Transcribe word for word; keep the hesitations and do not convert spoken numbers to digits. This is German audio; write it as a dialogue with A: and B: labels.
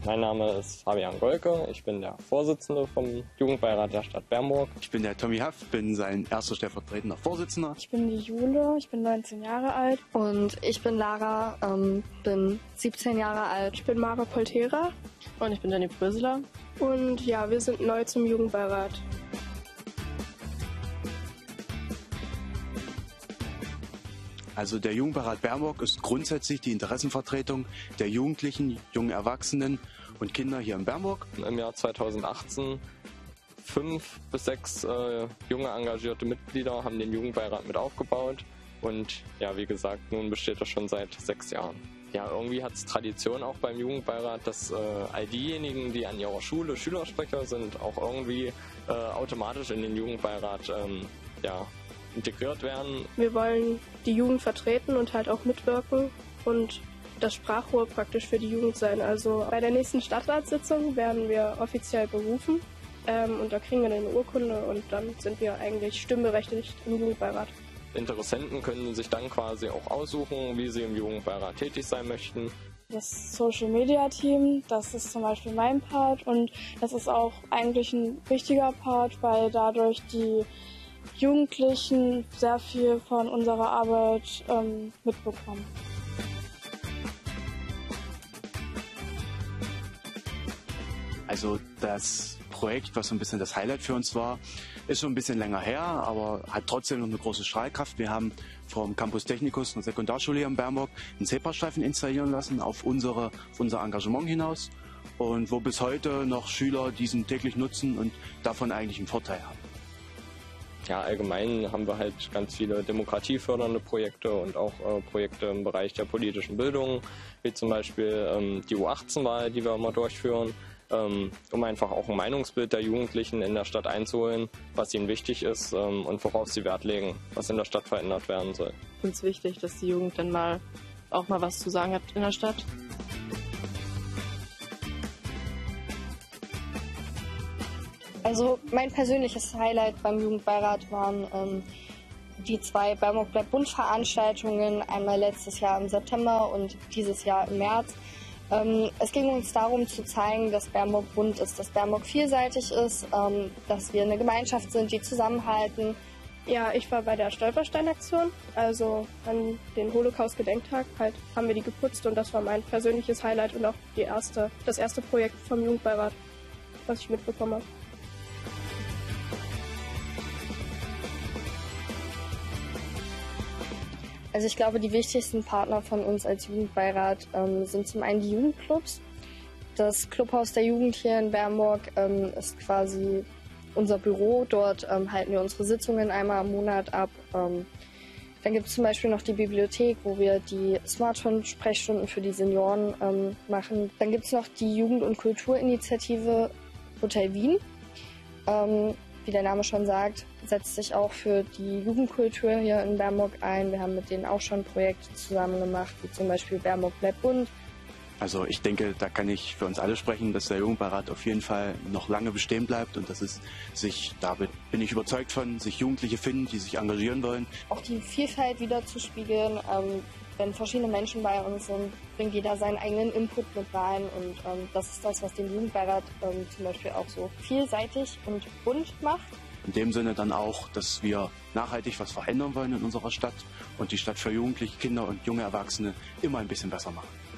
A: Mein Name ist Fabian Golke, ich bin der Vorsitzende vom Jugendbeirat der Stadt Bernburg.
B: Ich bin der Tommy Haff, bin sein erster stellvertretender Vorsitzender.
C: Ich bin die Jule, ich bin neunzehn Jahre alt.
D: Und ich bin Lara, ähm, bin siebzehn Jahre alt.
C: Ich bin Mara Poltera.
E: Und ich bin Danny Bröseler.
C: Und ja, wir sind neu zum Jugendbeirat.
B: Also der Jugendbeirat Bernburg ist grundsätzlich die Interessenvertretung der Jugendlichen, jungen Erwachsenen und Kinder hier in Bernburg.
A: Im Jahr zweitausendachtzehn fünf bis sechs äh, junge engagierte Mitglieder haben den Jugendbeirat mit aufgebaut. Und ja, wie gesagt, nun besteht er schon seit sechs Jahren. Ja, irgendwie hat es Tradition auch beim Jugendbeirat, dass äh, all diejenigen, die an ihrer Schule Schülersprecher sind, auch irgendwie äh, automatisch in den Jugendbeirat ähm, ja, integriert werden.
C: Wir wollen die Jugend vertreten und halt auch mitwirken und das Sprachrohr praktisch für die Jugend sein. Also bei der nächsten Stadtratssitzung werden wir offiziell berufen ähm, und da kriegen wir eine Urkunde und dann sind wir eigentlich stimmberechtigt im Jugendbeirat.
A: Interessenten können sich dann quasi auch aussuchen, wie sie im Jugendbeirat tätig sein möchten.
F: Das Social Media Team, das ist zum Beispiel mein Part und das ist auch eigentlich ein wichtiger Part, weil dadurch die Jugendlichen sehr viel von unserer Arbeit ähm, mitbekommen.
B: Also das Projekt, was so ein bisschen das Highlight für uns war, ist schon ein bisschen länger her, aber hat trotzdem noch eine große Strahlkraft. Wir haben vom Campus Technicus, einer Sekundarschule hier in Bernburg, einen Zebrastreifen installieren lassen auf, unsere, auf unser Engagement hinaus und wo bis heute noch Schüler diesen täglich nutzen und davon eigentlich einen Vorteil haben.
A: Ja, allgemein haben wir halt ganz viele demokratiefördernde Projekte und auch äh, Projekte im Bereich der politischen Bildung, wie zum Beispiel ähm, die U achtzehn Wahl, die wir immer durchführen, ähm, um einfach auch ein Meinungsbild der Jugendlichen in der Stadt einzuholen, was ihnen wichtig ist ähm, und worauf sie Wert legen, was in der Stadt verändert werden soll.
E: Ich finde es wichtig, dass die Jugend dann mal auch mal was zu sagen hat in der Stadt.
D: Also mein persönliches Highlight beim Jugendbeirat waren ähm, die zwei Bernburg bleibt bunt Veranstaltungen, einmal letztes Jahr im September und dieses Jahr im März. Ähm, es ging uns darum zu zeigen, dass Bernburg bunt ist, dass Bernburg vielseitig ist, ähm, dass wir eine Gemeinschaft sind, die zusammenhalten.
C: Ja, ich war bei der Stolperstein-Aktion, also an den Holocaust-Gedenktag halt haben wir die geputzt und das war mein persönliches Highlight und auch die erste, das erste Projekt vom Jugendbeirat, was ich mitbekommen habe.
D: Also ich glaube, die wichtigsten Partner von uns als Jugendbeirat ähm, sind zum einen die Jugendclubs. Das Clubhaus der Jugend hier in Bernburg ähm, ist quasi unser Büro. Dort ähm, halten wir unsere Sitzungen einmal im Monat ab. Ähm, dann gibt es zum Beispiel noch die Bibliothek, wo wir die Smartphone-Sprechstunden für die Senioren ähm, machen. Dann gibt es noch die Jugend- und Kulturinitiative Hotel Wien. Ähm, Wie der Name schon sagt, setzt sich auch für die Jugendkultur hier in Bernburg ein. Wir haben mit denen auch schon Projekte zusammen gemacht, wie zum Beispiel Bernburg bleibt bunt.
B: Also ich denke, da kann ich für uns alle sprechen, dass der Jugendbeirat auf jeden Fall noch lange bestehen bleibt und dass es sich, da bin ich überzeugt von, sich Jugendliche finden, die sich engagieren wollen.
D: Auch die Vielfalt wiederzuspiegeln. Ähm, wenn verschiedene Menschen bei uns sind, bringt jeder seinen eigenen Input mit rein und ähm, das ist das, was den Jugendbeirat ähm, zum Beispiel auch so vielseitig und bunt macht.
B: In dem Sinne dann auch, dass wir nachhaltig was verändern wollen in unserer Stadt und die Stadt für Jugendliche, Kinder und junge Erwachsene immer ein bisschen besser machen.